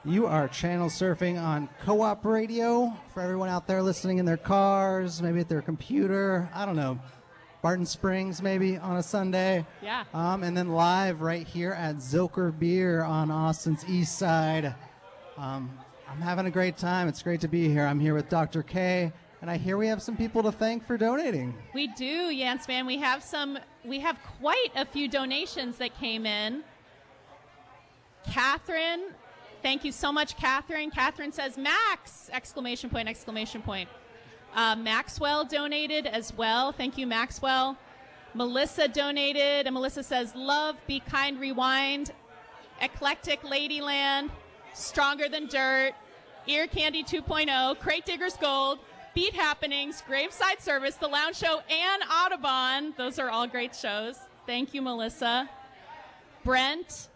You are channel surfing on Co-op Radio for everyone out there listening in their cars, maybe at their computer. I don't know, Barton Springs maybe on a Sunday. Yeah. And then live right here at Zilker Beer on Austin's East Side. I'm having a great time. It's great to be here. I'm here with Dr. K, and I hear we have some people to thank for donating. We do, Jans Man. We have quite a few donations that came in. Catherine, thank you so much, Catherine. Catherine says, Max! Exclamation point, exclamation point. Maxwell donated as well. Thank you, Maxwell. Melissa donated, and Melissa says, love, be kind, rewind, eclectic Ladyland, stronger than dirt, ear candy 2.0, crate diggers gold, beat happenings, graveside service, the lounge show, and Audubon. Those are all great shows. Thank you, Melissa. Brent,